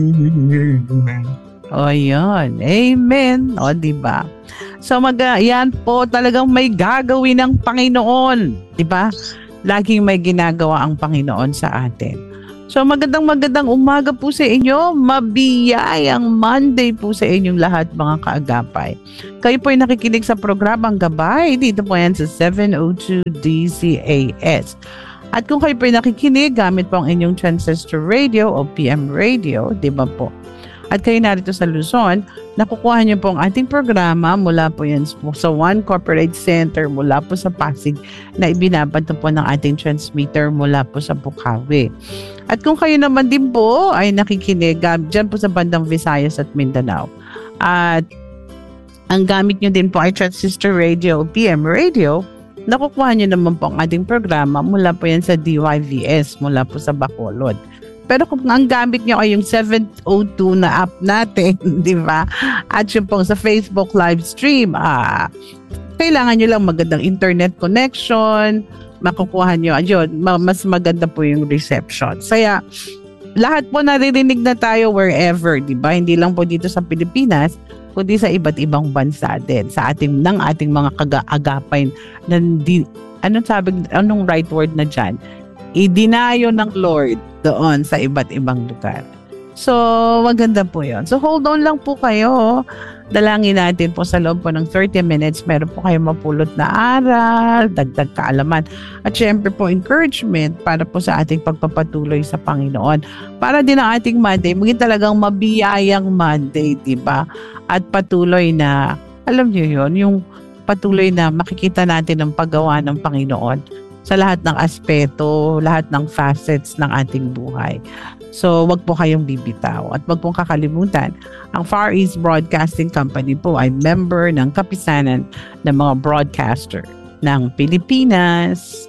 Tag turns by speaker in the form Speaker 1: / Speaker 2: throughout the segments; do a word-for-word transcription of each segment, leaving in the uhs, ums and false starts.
Speaker 1: Amen.
Speaker 2: O yun. Amen. O diba? So mag, yan po talagang may gagawin ng Panginoon. Diba? Laging may ginagawa ang Panginoon sa atin. So magandang magandang umaga po sa inyo. Mabiyayang Monday po sa inyong lahat mga kaagapay. Kayo po ay nakikinig sa programang Gabay. Dito po yan sa seven oh two D C A S. At kung kayo po ay nakikinig gamit po ang inyong transistor radio o P M radio, di ba po? At kayo narito sa Luzon, nakukuha niyo po ang ating programa mula po yan sa One Corporate Center, mula po sa Pasig, na ibinabanto po ng ating transmitter mula po sa Bukawi. At kung kayo naman din po ay nakikinig dyan po sa bandang Visayas at Mindanao, at ang gamit nyo din po ay transistor radio o P M radio, nakukuha nyo naman po ang ating programa mula po yan sa D Y V S, mula po sa Bacolod. Pero kung ang gamit nyo ay yung seven oh two na app natin, di ba? At yung pong sa Facebook live stream, ah, kailangan nyo lang magandang internet connection, makukuha nyo, ayun, mas maganda po yung reception. Kaya, lahat po naririnig na tayo wherever, di ba? Hindi lang po dito sa Pilipinas, kundi sa iba't ibang bansa din, sa ating, ng ating mga kaga-agapay na di, anong sabi, anong right word na dyan? Idinayo ng Lord doon sa iba't ibang lugar. So, maganda po yun. So, hold on lang po kayo. Dalangin natin po sa loob po ng thirty minutes. Meron po kayong mapulot na aral, dagdag kaalaman. At syempre po, encouragement para po sa ating pagpapatuloy sa Panginoon. Para din ang ating Monday, maging talagang mabiyayang Monday, di ba? At patuloy na, alam niyo yun, yung patuloy na makikita natin ang paggawa ng Panginoon sa lahat ng aspeto, lahat ng facets ng ating buhay. So, wag po kayong bibitaw. At wag pong kakalimutan, ang Far East Broadcasting Company po ay member ng kapisanan ng mga broadcaster ng Pilipinas.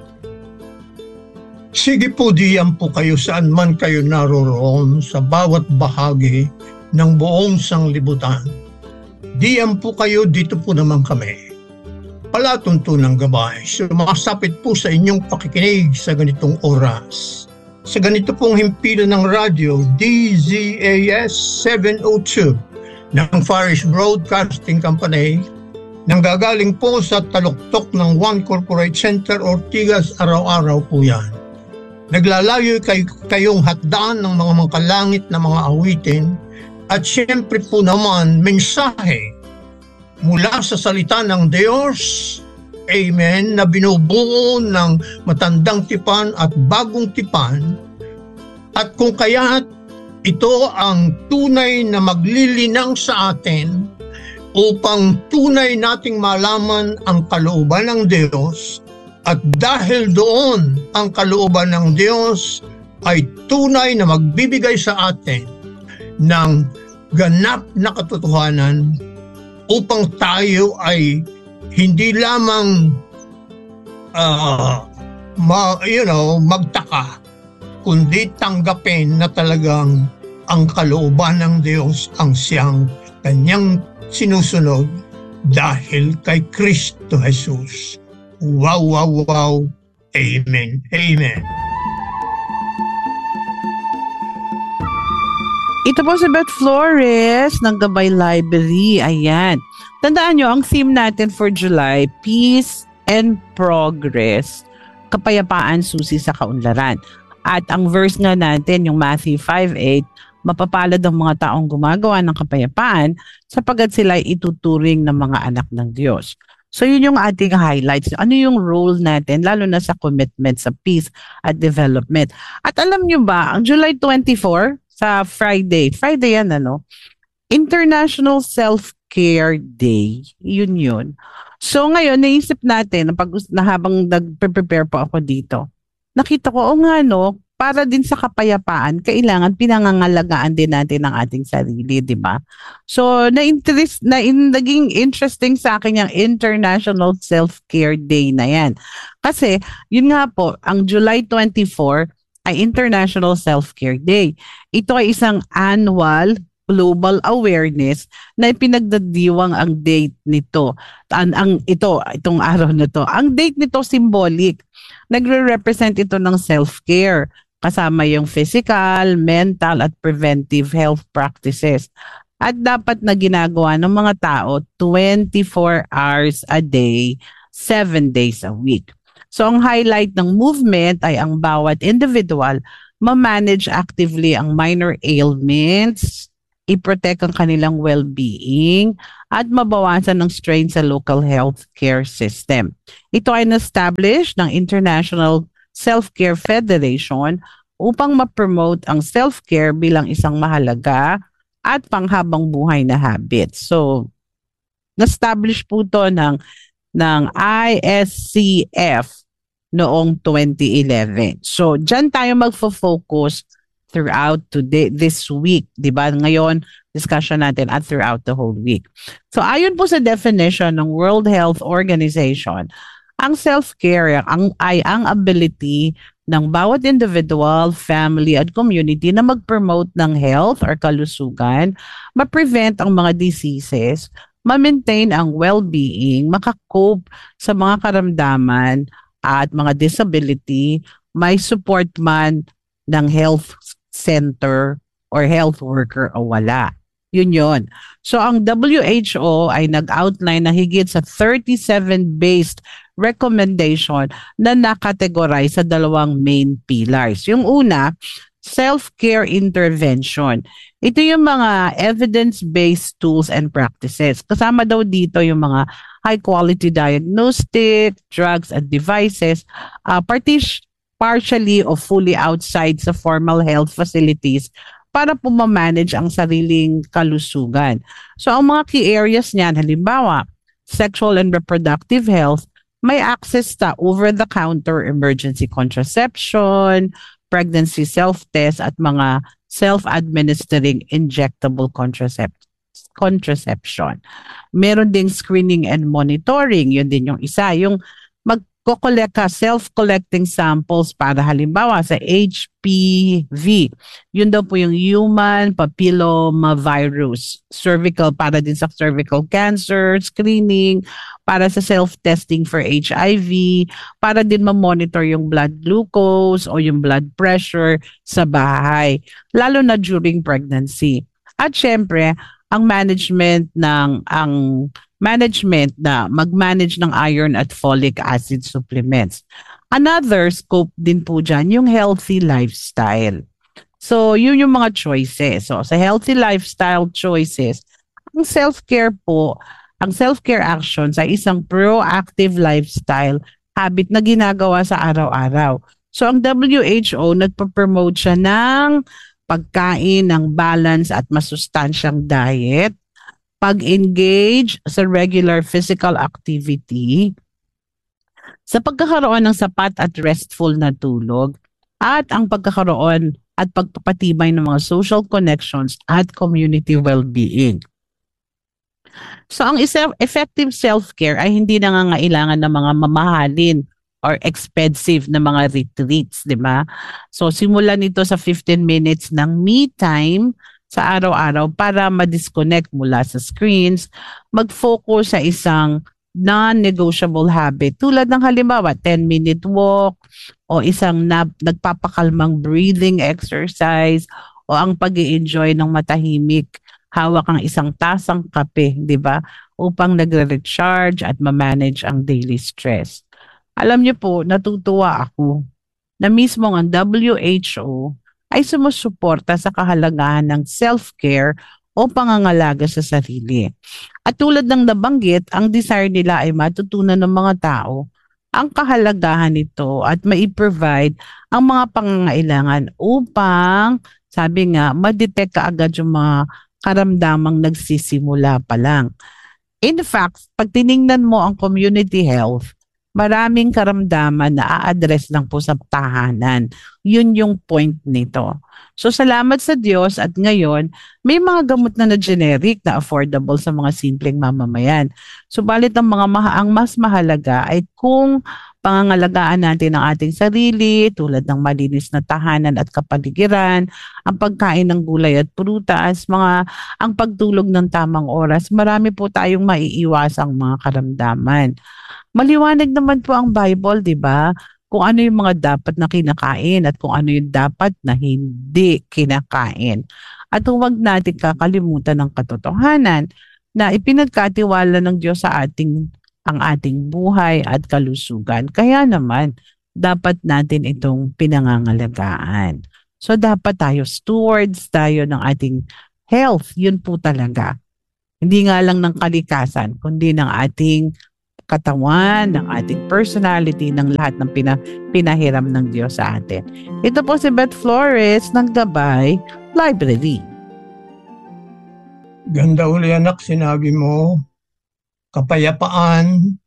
Speaker 1: Sige po, diyan po kayo saan man kayo naroroon sa bawat bahagi ng buong sanglibutan. Diyan po kayo, dito po naman kami. Palatuntunang Gabay, sumasapit po sa inyong pakikinig sa ganitong oras. Sa ganito pong himpilan ng radyo, D Z A S seven oh two ng Far East Broadcasting Company, nanggagaling po sa taluktok ng One Corporate Center, Ortigas, araw-araw po yan. Naglalayo kay, kayong hatdaan ng mga mangkalangit na mga awitin, at syempre po naman mensahe mula sa salita ng Diyos, amen, na binubuo ng matandang tipan at bagong tipan. At kung kaya't ito ang tunay na maglilinang sa atin upang tunay nating malaman ang kalooban ng Diyos, at dahil doon ang kalooban ng Diyos ay tunay na magbibigay sa atin ng ganap na katotohanan upang tayo ay hindi lamang uh, ma, you know, magtaka, kundi tanggapin na talagang ang kalooban ng Diyos ang siyang kanyang sinusunod dahil kay Kristo Jesus. Wow, wow, wow. Amen. Amen.
Speaker 2: Ito po si Beth Flores ng Gabay Library. Ayan. Tandaan nyo, ang theme natin for July, Peace and Progress. Kapayapaan, susi sa kaunlaran. At ang verse nga natin, yung Matthew five eight, mapapalad ang mga taong gumagawa ng kapayapaan sapagkat sila ay ituturing ng mga anak ng Diyos. So yun yung ating highlights. Ano yung role natin, lalo na sa commitment sa peace at development. At alam nyo ba, ang July twenty-fourth, sa Friday. Friday yan, ano? International Self-Care Day. Yun yun. So ngayon, naisip natin, pag, na habang nag-prepare po ako dito, nakita ko, o nga no, para din sa kapayapaan, kailangan pinangangalagaan din natin ang ating sarili, di ba? So, na-interest, na in, naging interesting sa akin yung International Self-Care Day na yan. Kasi, yun nga po, ang July twenty-fourth, ay International Self-Care Day. Ito ay isang annual global awareness na ipinagdadiwang ang date nito. Ang, ang ito, itong araw na to. Ang date nito symbolic. Nagre-represent ito ng self-care. Kasama yung physical, mental, at preventive health practices. At dapat na ginagawa ng mga tao twenty-four hours a day, seven days a week. So ang highlight ng movement ay ang bawat individual ma-manage actively ang minor ailments, i-protect ang kanilang well-being, at mabawasan ng strain sa local healthcare system. Ito ay na-establish ng International Self-Care Federation upang ma-promote ang self-care bilang isang mahalaga at panghabang buhay na habit. So, na-establish po ito ng, ng I S C F noong twenty eleven. So, dyan tayo magfo-focus throughout today, this week. Diba? Ngayon, discussion natin at throughout the whole week. So, ayon po sa definition ng World Health Organization, ang self-care ang, ay ang ability ng bawat individual, family, at community na mag-promote ng health or kalusugan, ma-prevent ang mga diseases, ma-maintain ang well-being, makakope sa mga karamdaman at mga disability, may support man ng health center or health worker o wala. Yun yun. So ang W H O ay nag-outline na higit sa thirty-seven based recommendation na nakategorize sa dalawang main pillars. Yung una, self-care intervention. Ito yung mga evidence-based tools and practices. Kasama daw dito yung mga high-quality diagnostic, drugs and devices, uh, partic- partially or fully outside sa formal health facilities para po ma-manage ang sariling kalusugan. So ang mga key areas niyan, halimbawa, sexual and reproductive health, may access sa over-the-counter emergency contraception, pregnancy self-test at mga self-administering injectable contracept contraception. Meron ding screening and monitoring. Yun din yung isa. Yung magko-collect ka, self-collecting samples para halimbawa sa H P V. Yun daw po yung human papillomavirus. Cervical, para din sa cervical cancer, screening, para sa self-testing for H I V, para din ma-monitor yung blood glucose o yung blood pressure sa bahay, lalo na during pregnancy. At syempre, ang management ng ang management na mag-manage ng iron at folic acid supplements. Another scope din po dyan, yung healthy lifestyle. So, yun yung mga choices. So, sa healthy lifestyle choices, ang self-care po, ang self-care actions ay isang proactive lifestyle habit na ginagawa sa araw-araw. So, ang W H O nagpa-promote siya ng pagkain ng balance at masustansyang diet, pag-engage sa regular physical activity, sa pagkakaroon ng sapat at restful na tulog, at ang pagkakaroon at pagpapatibay ng mga social connections at community well-being. So ang effective self-care ay hindi nangangailangan ng mga mamahalin or expensive na mga retreats, di ba? So simulan nito sa fifteen minutes ng me time sa araw-araw para ma-disconnect mula sa screens, mag-focus sa isang non-negotiable habit tulad ng halimbawa ten minute walk o isang na, nagpapakalmang breathing exercise o ang pag-i-enjoy ng matahimik, hawak ang isang tasang kape, di ba? Upang nagre-recharge at ma-manage ang daily stress. Alam niyo po, natutuwa ako na mismo ang W H O ay sumusuporta sa kahalagahan ng self-care o pangangalaga sa sarili. At tulad ng nabanggit, ang desire nila ay matutunan ng mga tao ang kahalagahan nito at mai-provide ang mga pangangailangan upang, sabi nga, ma-detect kaagad yung mga karamdamang nagsisimula pa lang. In fact, pag tiningnan mo ang community health, maraming karamdaman na a-address lang po sa tahanan. Yun yung point nito. So salamat sa Diyos at ngayon, may mga gamot na na generic na affordable sa mga simpleng mamamayan. Subalit ang mga maha- ang mas mahalaga ay kung pangangalagaan natin ang ating sarili tulad ng malinis na tahanan at kapaligiran, ang pagkain ng gulay at prutas, mga ang pagtulog ng tamang oras, marami po tayong maiiwasang mga karamdaman. Maliwanag naman po ang Bible, di ba? kung ano yung mga dapat na kinakain at kung ano yung dapat na hindi kinakain. At huwag natin kakalimutan ng katotohanan na ipinagkatiwala ng Diyos sa ating ang ating buhay at kalusugan. Kaya naman, dapat natin itong pinangangalagaan. So dapat tayo stewards tayo ng ating health. Yun po talaga. Hindi nga lang ng kalikasan, kundi ng ating katawan, ng ating personality, ng lahat ng pina, pinahiram ng Diyos sa atin. Ito po si Beth Flores ng Gabay Library.
Speaker 1: Ganda uli anak, sinabi mo, kapayapaan,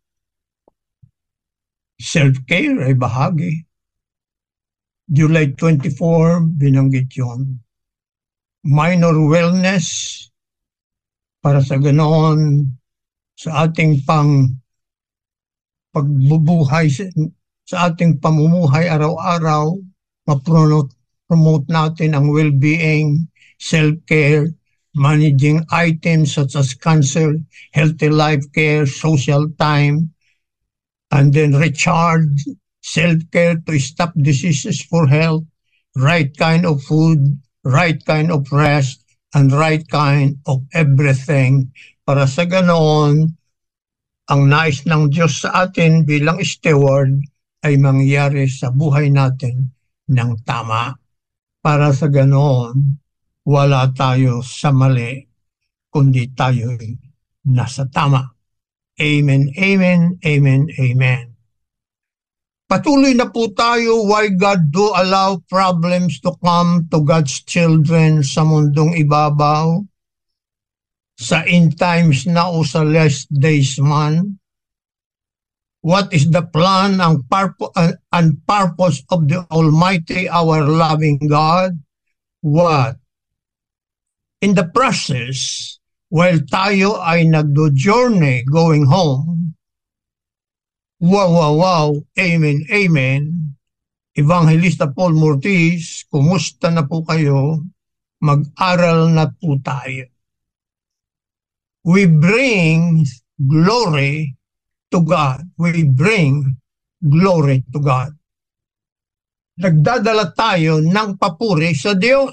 Speaker 1: self-care ay bahagi. July twenty-fourth, binanggit yun. Minor wellness, para sa ganoon, sa ating pang pagbubuhay, sa ating pamumuhay araw-araw, ma-promote promote natin ang well-being, self-care, managing items such as cancer, healthy life care, social time, and then recharge, self-care to stop diseases for health, right kind of food, right kind of rest, and right kind of everything. Para sa ganoon, ang nais ng Diyos sa atin bilang steward ay mangyari sa buhay natin ng tama. Para sa ganoon, wala tayo sa mali, kundi tayo nasa tama. Amen, amen, amen, amen. Patuloy na po tayo, why God do allow problems to come to God's children sa mundong ibabaw, sa end times na o sa last days man. What is the plan and purpose of the Almighty, our loving God? What? In the process, while tayo ay nagdo-journey going home, wow, wow, wow, amen, amen. Evangelista Paul Mortiz, kumusta na po kayo? Mag-aral na po tayo. We bring glory to God. We bring glory to God. Nagdadala tayo ng papuri sa Diyos.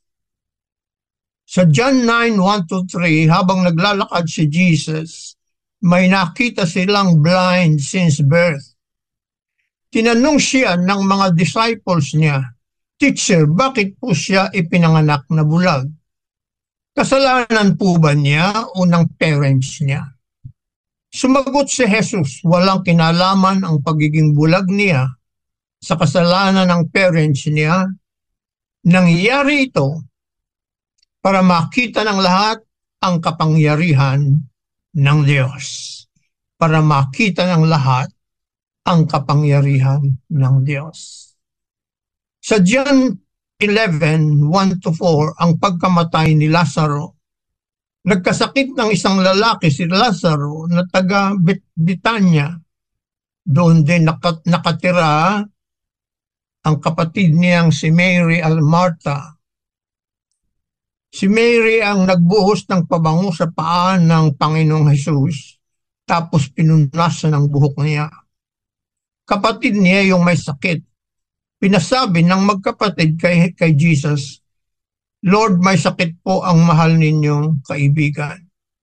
Speaker 1: Sa John nine, one to three, habang naglalakad si Jesus, may nakita silang blind since birth. Tinanong siya ng mga disciples niya, Teacher, bakit po siya ipinanganak na bulag? Kasalanan po ba niya o ng parents niya? Sumagot si Jesus, walang kinalaman ang pagiging bulag niya sa kasalanan ng parents niya. Nangyari ito para makita ng lahat ang kapangyarihan ng Diyos. Para makita ng lahat ang kapangyarihan ng Diyos. Sa John eleven, one to four, ang pagkamatay ni Lazaro. Nagkasakit ng isang lalaki si Lazaro na taga Betania. Doon din nakat nakatira ang kapatid niyang si Mary at Martha. Si Mary ang nagbuhos ng pabango sa paa ng Panginoong Hesus, tapos pinunasan ng buhok niya. Kapatid niya yung may sakit. Pinasabi ng magkapatid kay, kay Jesus, Lord, may sakit po ang mahal ninyong kaibigan.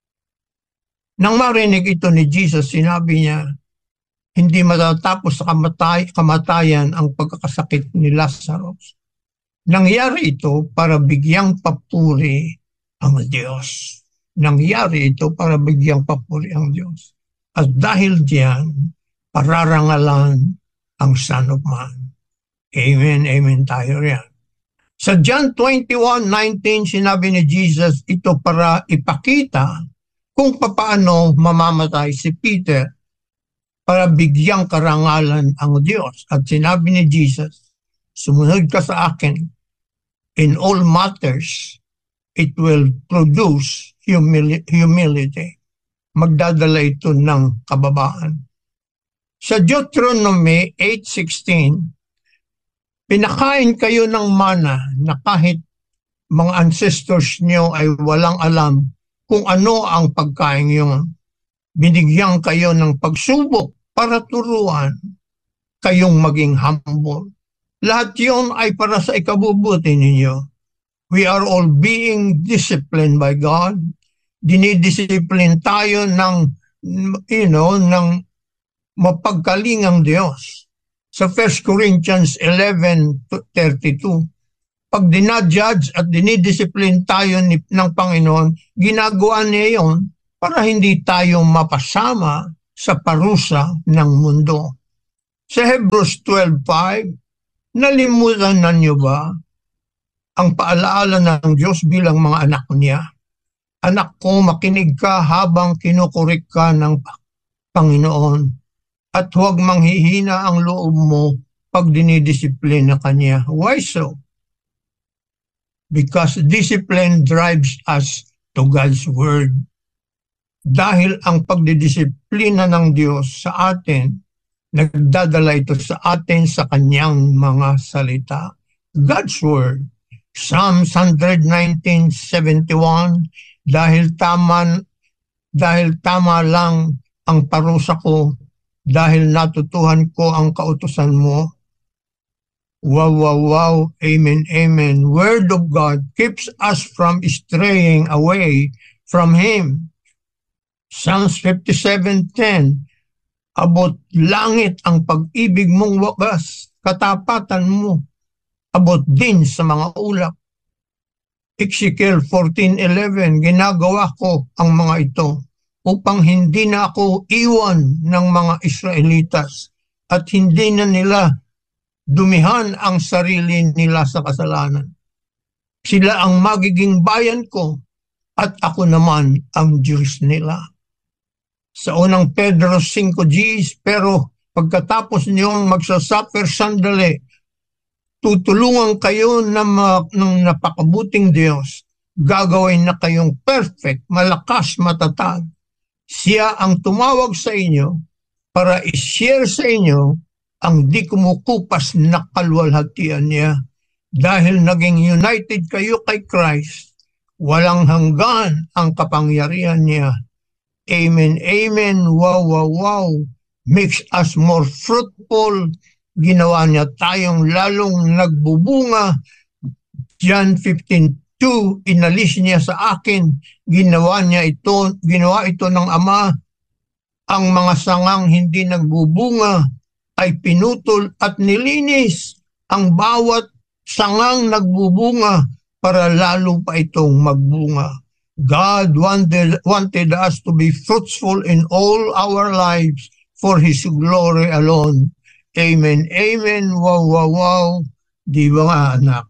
Speaker 1: Nang marinig ito ni Jesus, sinabi niya, hindi matatapos sa kamatay, kamatayan ang pagkakasakit ni Lazarus. Nangyari ito para bigyang papuri ang Diyos. Nangyari ito para bigyang papuri ang Diyos. At dahil diyan, pararangalan ang Son of Man. Amen, amen tayo riyan. Sa John twenty-one nineteen, sinabi ni Jesus, ito para ipakita kung papaano mamamatay si Peter para bigyang karangalan ang Diyos. At sinabi ni Jesus, sumunod ka sa akin. In all matters, it will produce humili- humility. Magdadala ito ng kababaan. Sa Deuteronomy eight sixteen, pinakain kayo ng mana na kahit mga ancestors niyo ay walang alam kung ano ang pagkain yun. Binigyan kayo ng pagsubok para turuan. kayong maging humble. Lahat yun ay para sa ikabubuti ninyo. We are all being disciplined by God. Dinidisiplin tayo ng, you know, ng mapagkalingang Diyos. Sa First Corinthians eleven thirty-two, pag dinadjudge at dinidisiplin tayo ni, ng Panginoon, ginagawa niya yun para hindi tayo mapasama sa parusa ng mundo. Sa Hebrews twelve five, nalimutan na niyo ba ang paalaala ng Diyos bilang mga anak niya? Anak ko, makinig ka habang kinukurik ka ng Panginoon at huwag manghihina ang loob mo pag dinidisiplina ka niya. Why so? Because discipline drives us to God's Word. Dahil ang pagdidisiplina ng Diyos sa atin, nagdadala ito sa atin sa kanyang mga salita. God's Word. Psalms one nineteen seventy-one, dahil tama, dahil tama lang ang parusa ko, dahil natutuhan ko ang kautusan mo. Wow, wow, wow. Amen, amen. Word of God keeps us from straying away from Him. Psalms fifty-seven ten, abot langit ang pag-ibig mong wagas, katapatan mo, abot din sa mga ulap. Ezekiel fourteen eleven, ginagawa ko ang mga ito upang hindi na ako iwan ng mga Israelitas at hindi na nila dumihan ang sarili nila sa kasalanan. Sila ang magiging bayan ko at ako naman ang Diyos nila. Sa unang Pedro five Gs, pero pagkatapos niyong magsasuffer sandali, tutulungan kayo ng, ng napakabuting Diyos. Gagawin na kayong perfect, malakas, matatag. Siya ang tumawag sa inyo para i-share sa inyo ang di kumukupas na kaluwalhatian niya. Dahil naging united kayo kay Christ, walang hanggan ang kapangyarihan niya. Amen, amen, wow, wow, wow. Makes us more fruitful. Ginawa niya tayong lalong nagbubunga. John fifteen two, inalis niya sa akin. Ginawa niya ito, ginawa ito ng Ama. Ang mga sangang hindi nagbubunga ay pinutol at nilinis. Ang bawat sangang nagbubunga para lalo pa itong magbunga. God wanted, wanted us to be fruitful in all our lives for His glory alone. Amen, amen, wow, wow, wow. Di ba nga, anak?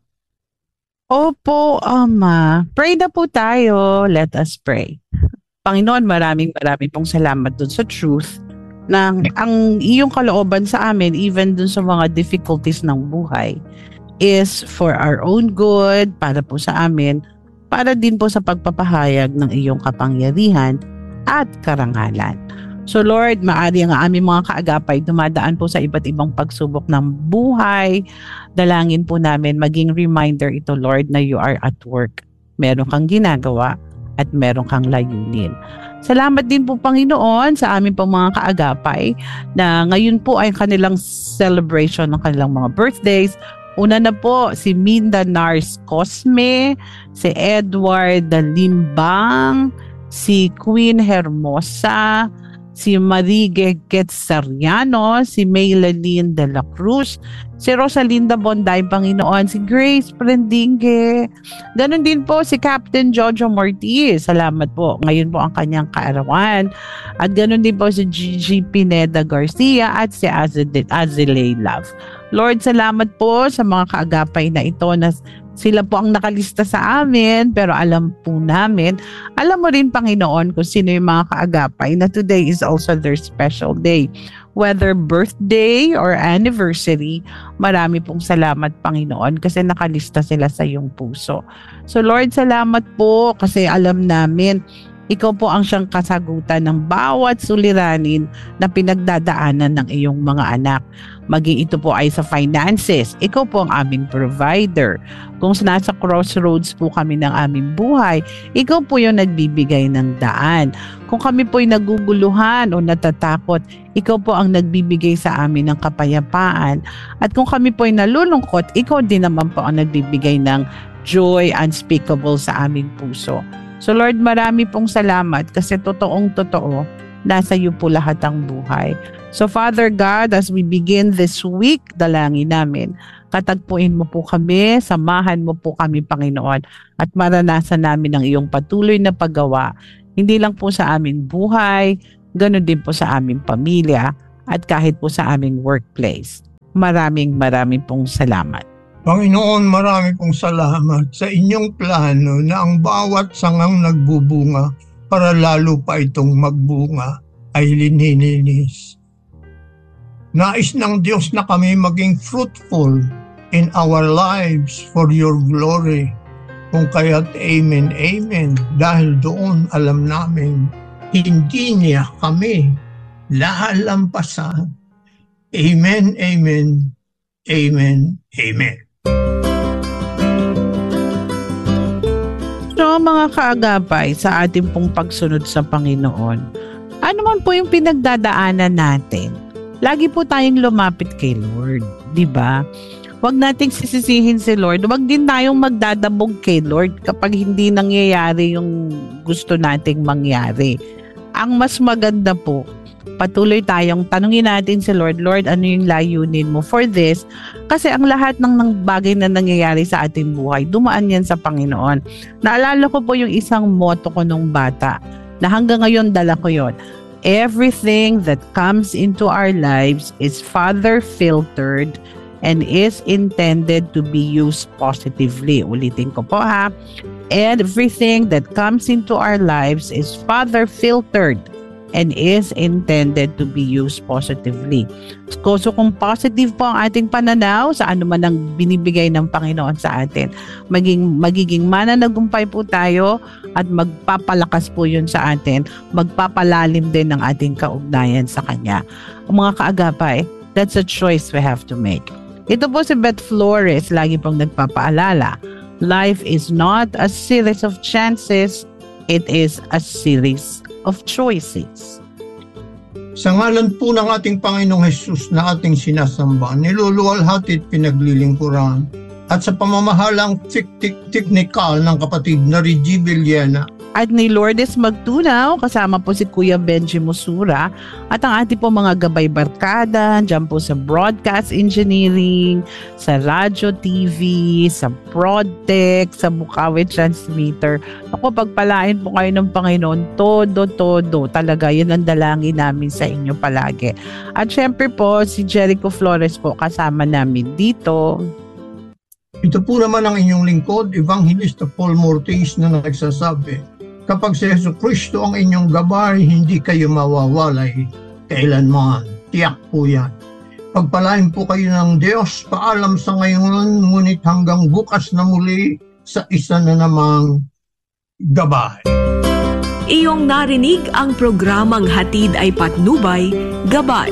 Speaker 2: Opo, Ama. Pray na po tayo. Let us pray. Panginoon, maraming maraming pong salamat dun sa truth ng ang iyong kalooban sa amin, even dun sa mga difficulties ng buhay, is for our own good, para po sa amin, para din po sa pagpapahayag ng iyong kapangyarihan at karangalan. So Lord, maaari ang aming mga kaagapay dumadaan po sa iba't ibang pagsubok ng buhay. Dalangin po namin maging reminder ito, Lord, na you are at work. Meron kang ginagawa at meron kang layunin. Salamat din po, Panginoon, sa aming pong mga kaagapay na ngayon po ay kanilang celebration ng kanilang mga birthdays. Una na po si Minda Nars Cosme, si Edward Limbang, si Queen Hermosa, si Marige Quetzariano, si Maylaline de la Cruz, si Rosalinda Bonday, Panginoon, si Grace Prendingue. Ganon din po si Captain Jojo Mortiz. Salamat po. Ngayon po ang kanyang kaarawan. At ganon din po si Gigi Pineda Garcia at si Azilay Love. Lord, salamat po sa mga kaagapay na ito na sila po ang nakalista sa amin, pero alam po namin, alam mo rin, Panginoon, kung sino yung mga kaagapay na today is also their special day. Whether birthday or anniversary, marami pong salamat, Panginoon, kasi nakalista sila sa iyong puso. So Lord, salamat po kasi alam namin, Ikaw po ang siyang kasagutan ng bawat suliranin na pinagdadaanan ng iyong mga anak. Maging ito po ay sa finances, ikaw po ang aming provider. Kung nasa crossroads po kami ng aming buhay, ikaw po yung nagbibigay ng daan. Kung kami po ay naguguluhan o natatakot, ikaw po ang nagbibigay sa amin ng kapayapaan. At kung kami po ay nalulungkot, ikaw din naman po ang nagbibigay ng joy unspeakable sa aming puso. So Lord, marami pong salamat kasi totoong totoo, nasa iyo po lahat ang buhay. So Father God, as we begin this week, dalangin namin, katagpuin mo po kami, samahan mo po kami Panginoon, at maranasan namin ang iyong patuloy na paggawa, hindi lang po sa aming buhay, ganoon din po sa aming pamilya, at kahit po sa aming workplace. Maraming maraming pong salamat.
Speaker 1: Panginoon, marami pong salamat sa inyong plano na ang bawat sangang nagbubunga para lalo pa itong magbunga ay linininis. Nais ng Diyos na kami maging fruitful in our lives for your glory. Kung kaya't amen, amen. Dahil doon alam namin, hindi niya kami lalampasan. Amen, amen, amen, amen.
Speaker 2: So mga kaagapay, sa ating pong pagsunod sa Panginoon, ano man po yung pinagdadaanan natin, lagi po tayong lumapit kay Lord, di ba? Huwag nating sisisihin si Lord, huwag din tayong magdadabog kay Lord kapag hindi nangyayari yung gusto nating mangyari. Ang mas maganda po, patuloy tayong tanungin natin si Lord, Lord, ano yung layunin mo for this? Kasi ang lahat ng, ng bagay na nangyayari sa ating buhay, dumaan yan sa Panginoon. Naalala ko po yung isang motto ko nung bata, na hanggang ngayon dala ko yon. Everything that comes into our lives is Father filtered and is intended to be used positively. Ulitin ko po ha. Everything that comes into our lives is Father filtered and is intended to be used positively. So, so kung positive po ang ating pananaw sa ano man ang binibigay ng Panginoon sa atin, maging, magiging mananagumpay po tayo at magpapalakas po yun sa atin, magpapalalim din ng ating kaugnayan sa Kanya. Ang mga kaagapay, that's a choice we have to make. Ito po si Beth Flores, lagi pong nagpapaalala, life is not a series of chances, it is a series of choices.
Speaker 1: Sa ngalan po ng ating Panginoong Hesus na ating sinasamba, niluluwalhati at pinaglilingkuran, at sa pamamahalang teknikal ng kapatid na Reggie Villena,
Speaker 2: at ni Lourdes Magtunaw, kasama po si Kuya Benji Musura, at ang ating po mga gabay barkada, dyan po sa broadcast engineering, sa radio T V, sa ProdTech, sa Bukawi Transmitter. Ako, pagpalain po kayo ng Panginoon, todo, todo. Talaga, yun ang dalangin namin sa inyo palagi. At syempre po, si Jericho Flores po, kasama namin dito.
Speaker 1: Ito po naman ang inyong lingkod, Evangelista Paul Mortis, na nagsasabi, kapag si Yesu Kristo ang inyong gabay, hindi kayo mawawalay kailanman. Tiyak po yan. Pagpalain po kayo ng Diyos, paalam sa ngayon, ngunit hanggang bukas na muli sa isa na namang gabay.
Speaker 3: Iyong narinig ang programang Hatid ay Patnubay, Gabay.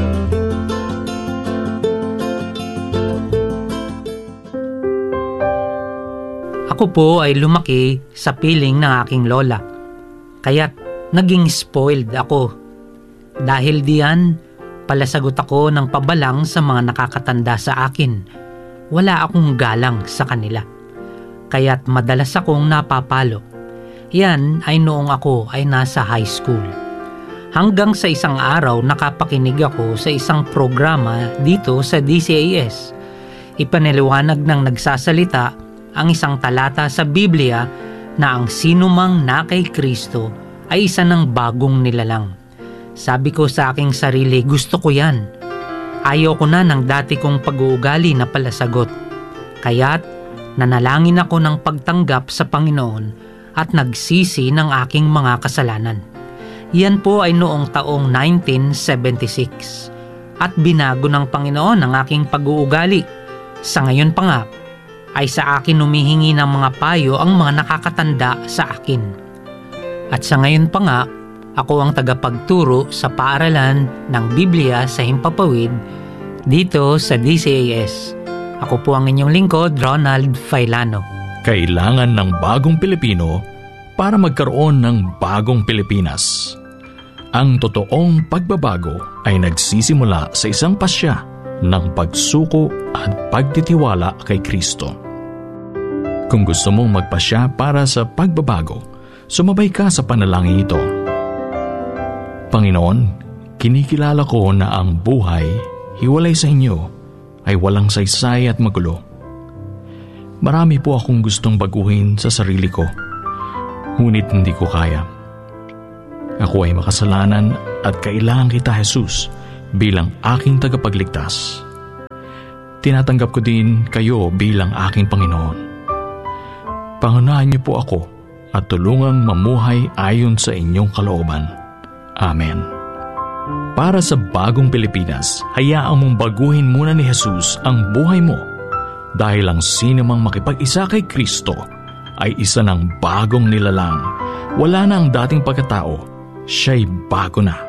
Speaker 4: Ako po ay lumaki sa piling ng aking lola, kaya't naging spoiled ako. Dahil diyan, palasagot ako ng pabalang sa mga nakakatanda sa akin. Wala akong galang sa kanila, kaya't madalas akong napapalo. Yan ay noong ako ay nasa high school. Hanggang sa isang araw nakapakinig ako sa isang programa dito sa D C A S. Ipaniliwanag ng nagsasalita ang isang talata sa Biblia na ang sinumang na kay Kristo ay isa ng bagong nilalang. Sabi ko sa aking sarili, gusto ko yan. Ayaw ko na ng dati kong pag-uugali na palasagot. Kaya't nanalangin ako ng pagtanggap sa Panginoon at nagsisi ng aking mga kasalanan. Yan po ay noong taong nineteen seventy-six. At binago ng Panginoon ang aking pag-uugali. Sa ngayon pa nga, ay sa akin humihingi ng mga payo ang mga nakakatanda sa akin. At sa ngayon pa nga, ako ang tagapagturo sa paaralan ng Biblia sa Himpapawid dito sa D C A S. Ako po ang inyong lingkod, Ronald Failano.
Speaker 5: Kailangan ng bagong Pilipino para magkaroon ng bagong Pilipinas. Ang totoong pagbabago ay nagsisimula sa isang pasya ng pagsuko at pagtitiwala kay Kristo. Kung gusto mong magpasya para sa pagbabago, sumabay ka sa panalangin ito. Panginoon, kinikilala ko na ang buhay, hiwalay sa inyo, ay walang saysay at magulo. Marami po akong gustong baguhin sa sarili ko, ngunit hindi ko kaya. Ako ay makasalanan at kailangan kita, Jesus, bilang aking tagapagligtas. Tinatanggap ko din kayo bilang aking Panginoon. Pangunahan niyo po ako at tulungang mamuhay ayon sa inyong kalooban. Amen. Para sa bagong Pilipinas, hayaan mong baguhin muna ni Jesus ang buhay mo dahil ang sino mang makipag-isa kay Kristo ay isa ng bagong nilalang. Wala na ang dating pagkatao, siya'y bago na.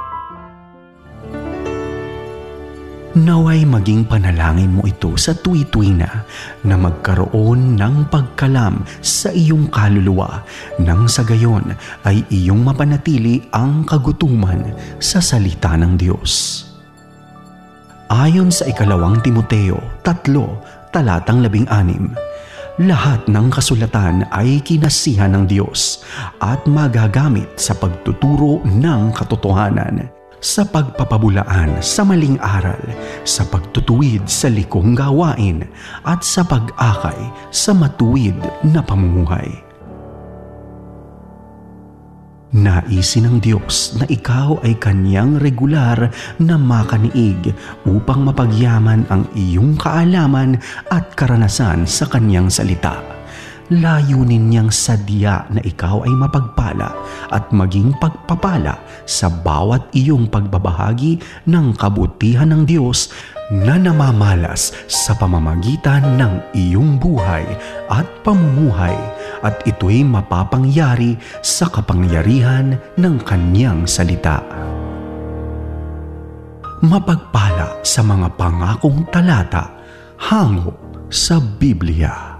Speaker 6: Naway maging panalangin mo ito sa tuwi-tuwi na na magkaroon ng pagkalam sa iyong kaluluwa nang sa gayon ay iyong mapanatili ang kagutuman sa salita ng Diyos. Ayon sa ikalawang Timoteo tatlo, talatang labing anim, lahat ng kasulatan ay kinasihan ng Diyos at magagamit sa pagtuturo ng katotohanan, sa pagpapabulaan sa maling aral, sa pagtutuwid sa likong gawain, at sa pag-akay sa matuwid na pamumuhay. Naisin ng Diyos na ikaw ay Kanyang regular na makaniig upang mapagyaman ang iyong kaalaman at karanasan sa Kanyang salita. Layunin niyang sadya na ikaw ay mapagpala at maging pagpapala sa bawat iyong pagbabahagi ng kabutihan ng Diyos na namamalas sa pamamagitan ng iyong buhay at pamumuhay, at ito'y mapapangyari sa kapangyarihan ng Kanyang salita. Mapagpala sa mga pangakong talata hango sa Biblia.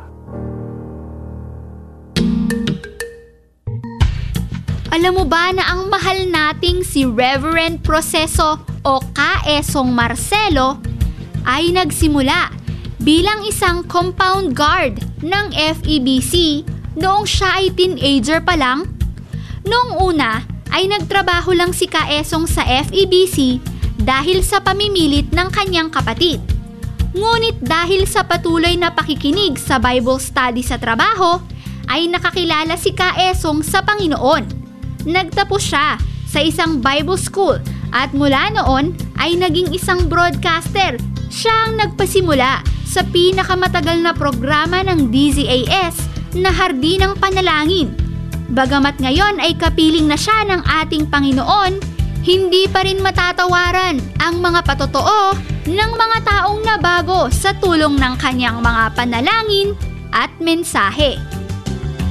Speaker 7: Alam mo ba na ang mahal nating si Reverend Proceso o Kaesong Marcelo ay nagsimula bilang isang compound guard ng F E B C noong siya ay teenager pa lang? Noong una ay nagtrabaho lang si Kaesong sa F E B C dahil sa pamimilit ng kanyang kapatid. Ngunit dahil sa patuloy na pakikinig sa Bible study sa trabaho, ay nakakilala si Kaesong sa Panginoon. Nagtapos siya sa isang Bible school at mula noon ay naging isang broadcaster. Siya ang nagpasimula sa pinakamatagal na programa ng D Z A S na Hardin ng Panalangin. Bagamat ngayon ay kapiling na siya ng ating Panginoon, hindi pa rin matatawaran ang mga patotoo ng mga taong nabago sa tulong ng kanyang mga panalangin at mensahe.